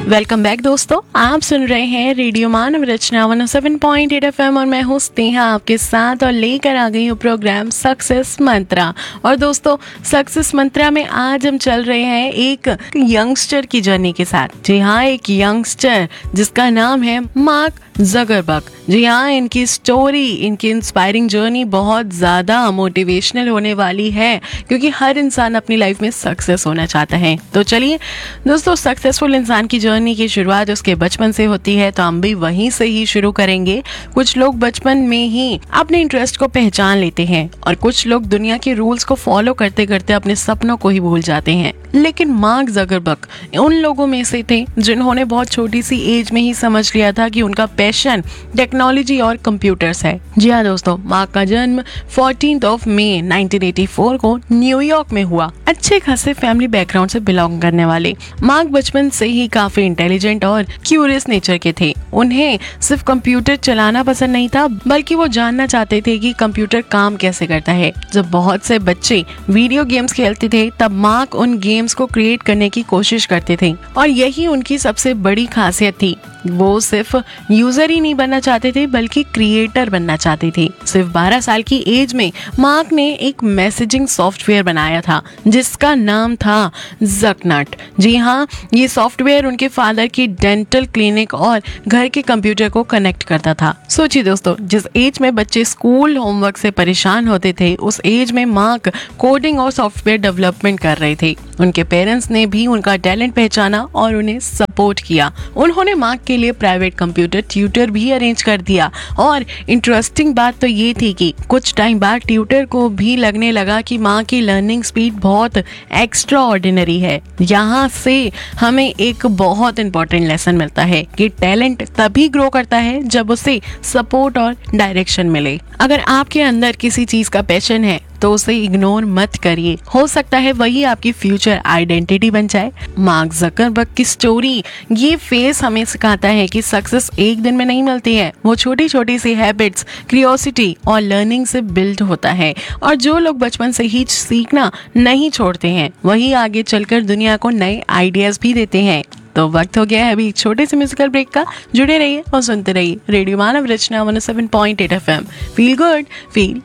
Welcome back दोस्तों, आप सुन रहे हैं रेडियो मानव रचना 107.8 FM और मैं हूँ स्नेहा आपके साथ और लेकर आ गई हूँ प्रोग्राम सक्सेस मंत्रा। और दोस्तों, सक्सेस मंत्रा में आज हम चल रहे हैं एक यंगस्टर की जर्नी के साथ। जी हाँ, एक यंगस्टर जिसका नाम है मार्क ज़करबर्ग। जी हाँ, इनकी स्टोरी, इनकी इंस्पायरिंग जर्नी बहुत ज़्यादा मोटिवेशनल होने वाली है क्योंकि हर इंसान अपनी लाइफ में सक्सेस होना चाहता है। तो चलिए दोस्तों, सक्सेसफुल इंसान की जर्नी की शुरुआत उसके बचपन से होती है, तो हम भी वहीं से ही शुरू करेंगे। कुछ लोग बचपन में ही अपने इंटरेस्ट को पहचान लेते हैं और कुछ लोग दुनिया के रूल्स को फॉलो करते करते अपने सपनों को ही भूल जाते हैं। लेकिन मार्क ज़करबर्ग उन लोगों में से थे जिन्होंने बहुत छोटी सी एज में ही समझ लिया था कि उनका पैशन टेक्नोलॉजी और कंप्यूटर्स है। जी हाँ दोस्तों, मार्क का जन्म 14 मई 1984 को न्यूयॉर्क में हुआ। अच्छे खासे फैमिली बैकग्राउंड से बिलोंग करने वाले मार्क बचपन से ही काफी इंटेलिजेंट और क्यूरियस नेचर के थे। उन्हें सिर्फ कंप्यूटर चलाना पसंद नहीं था, बल्कि वो जानना चाहते थे कि कंप्यूटर काम कैसे करता है। जब बहुत से बच्चे वीडियो गेम्स खेलते थे, तब मार्क उन गेम्स को क्रिएट करने की कोशिश करते थे और यही उनकी सबसे बड़ी खासियत थी। वो सिर्फ यूजर ही नहीं बनना चाहते थे, बल्कि क्रिएटर बनना चाहते थे। सिर्फ 12 साल की एज में मार्क ने एक मैसेजिंग सॉफ्टवेयर बनाया था जिसका नाम था ज़कनट। जी हाँ, ये सॉफ्टवेयर उनके फादर की डेंटल क्लिनिक और घर के कंप्यूटर को कनेक्ट करता था। सोचिए दोस्तों, जिस एज में बच्चे स्कूल होमवर्क से परेशान होते थे, उस एज में मार्क कोडिंग और सॉफ्टवेयर डेवलपमेंट कर रहे थे। उनके पेरेंट्स ने भी उनका टैलेंट पहचाना और उन्हें सपोर्ट किया। उन्होंने मार्क के लिए प्राइवेट कंप्यूटर ट्यूटर भी अरेंज कर दिया और इंटरेस्टिंग बात तो ये थी कि कुछ टाइम बाद ट्यूटर को भी लगने लगा कि माँ की लर्निंग स्पीड बहुत एक्स्ट्रा ऑर्डिनरी है। यहाँ से हमें एक बहुत इंपॉर्टेंट लेसन मिलता है कि टैलेंट तभी ग्रो करता है जब उसे सपोर्ट और डायरेक्शन मिले। अगर आपके अंदर किसी चीज का पैशन है तो उसे इग्नोर मत करिए, हो सकता है वही आपकी फ्यूचर आइडेंटिटी बन जाए। मार्क ज़करबर्ग की स्टोरी ये फेस हमें सिखाता है कि सक्सेस एक दिन में नहीं मिलती है, वो छोटी छोटी सी हैबिट्स, क्यूरियोसिटी और लर्निंग से बिल्ड होता है। और जो लोग बचपन से ही सीखना नहीं छोड़ते हैं, वही आगे चलकर दुनिया को नए आइडियाज भी देते हैं। तो वक्त हो गया है अभी एक छोटे से म्यूजिकल ब्रेक का। जुड़े रहिए और सुनते रहिए रेडियो मानव रचना 107.8 FM। Feel good, feel